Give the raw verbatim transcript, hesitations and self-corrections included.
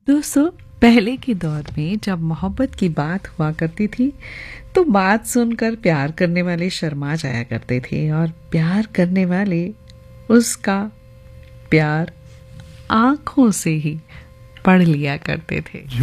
दोस्तों, पहले के दौर में जब मोहब्बत की बात हुआ करती थी तो बात सुनकर प्यार करने वाले शर्मा जाया करते थे और प्यार करने वाले उसका प्यार आंखों से ही पढ़ लिया करते थे।